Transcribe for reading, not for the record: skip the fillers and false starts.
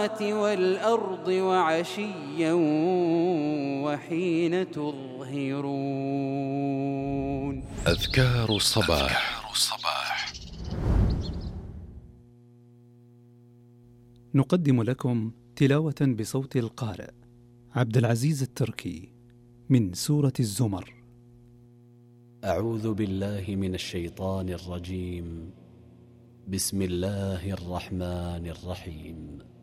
والأرض وعشيا وحين تظهرون. أذكار الصباح. نقدم لكم تلاوة بصوت القارئ عبد العزيز التركي من سورة الزمر. أعوذ بالله من الشيطان الرجيم. بسم الله الرحمن الرحيم.